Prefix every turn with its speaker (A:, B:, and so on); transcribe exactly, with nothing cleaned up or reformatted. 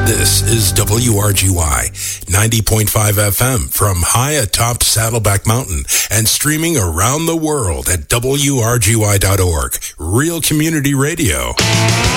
A: This is W R G Y ninety point five F M from high atop Saddleback Mountain and streaming around the world at W R G Y dot org. Real community radio.